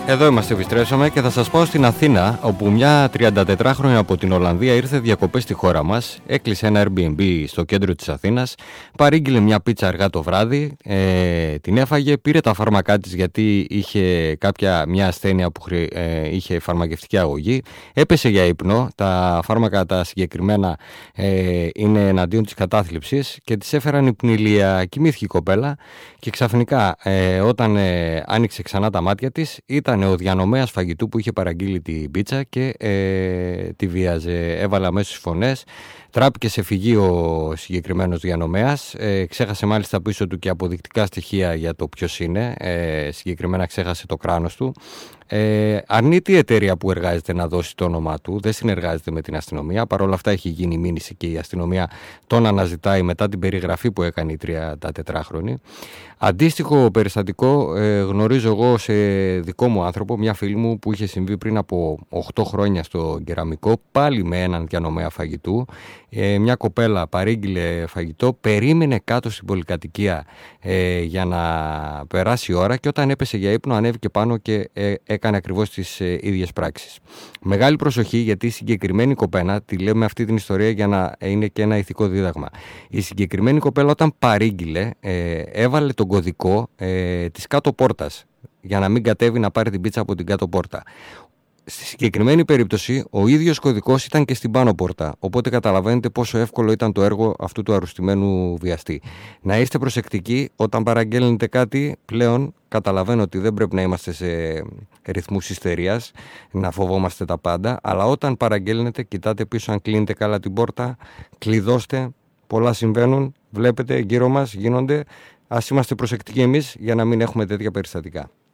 Εδώ είμαστε, επιστρέψαμε και θα σας πάω στην Αθήνα, όπου μια 34χρονη από την Ολλανδία ήρθε διακοπές στη χώρα μας, έκλεισε ένα Airbnb στο κέντρο της Αθήνας, παρήγγειλε μια πίτσα αργά το βράδυ, την έφαγε, πήρε τα φάρμακά της γιατί είχε μια ασθένεια που είχε φαρμακευτική αγωγή, έπεσε για ύπνο, τα φάρμακα τα συγκεκριμένα είναι εναντίον της κατάθλιψης και της έφεραν υπνηλία, κοιμήθηκε η κοπέλα και ξαφνικά όταν άνοιξε ξανά τα μάτια της ήταν ο διανομέας φαγητού που είχε παραγγείλει την πίτσα και τη βίαζε. Έβαλε αμέσως φωνές, τράπηκε σε φυγή ο συγκεκριμένος διανομέας, ξέχασε μάλιστα πίσω του και αποδεικτικά στοιχεία για το ποιος είναι, συγκεκριμένα ξέχασε το κράνος του. Αρνείται η εταιρεία που εργάζεται να δώσει το όνομά του, δεν συνεργάζεται με την αστυνομία. Παρ' όλα αυτά έχει γίνει μήνυση και η αστυνομία τον αναζητάει μετά την περιγραφή που έκανε η 34χρονη. Αντίστοιχο περιστατικό γνωρίζω εγώ σε δικό μου άνθρωπο, μια φίλη μου που είχε συμβεί πριν από 8 χρόνια στο Κεραμικό, πάλι με έναν διανομέα φαγητού. Μια κοπέλα παρήγγειλε φαγητό, περίμενε κάτω στην πολυκατοικία για να περάσει η ώρα και όταν έπεσε για ύπνο ανέβηκε πάνω και έκανε ακριβώς τις ίδιες πράξεις. Μεγάλη προσοχή, γιατί η συγκεκριμένη κοπέλα, τη λέμε αυτή την ιστορία για να είναι και ένα ηθικό δίδαγμα. Η συγκεκριμένη κοπέλα όταν παρήγγειλε έβαλε τον κωδικό της κάτω πόρτας για να μην κατέβει να πάρει την πίτσα από την κάτω πόρτα. Στη συγκεκριμένη περίπτωση ο ίδιος κωδικός ήταν και στην πάνω πόρτα, οπότε καταλαβαίνετε πόσο εύκολο ήταν το έργο αυτού του αρρωστημένου βιαστή. Να είστε προσεκτικοί όταν παραγγέλνετε κάτι. Πλέον καταλαβαίνω ότι δεν πρέπει να είμαστε σε ρυθμούς ιστερίας, να φοβόμαστε τα πάντα, αλλά όταν παραγγέλνετε κοιτάτε πίσω αν κλείνετε καλά την πόρτα, κλειδώστε, πολλά συμβαίνουν, βλέπετε γύρω μας γίνονται, ας είμαστε προσεκτικοί εμείς για να μην έχουμε τέτοια περιστατικά.